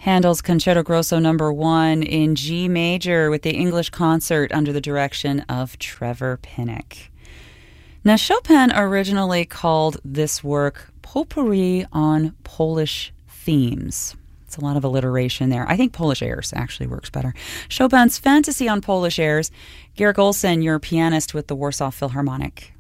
Handel's Concerto Grosso No. 1 in G major with the English Concert under the direction of Trevor Pinnock. Now, Chopin originally called this work Potpourri on Polish Themes. It's a lot of alliteration there. I think Polish airs actually works better. Chopin's Fantasy on Polish Airs. Georg Olsen, your pianist with the Warsaw Philharmonic.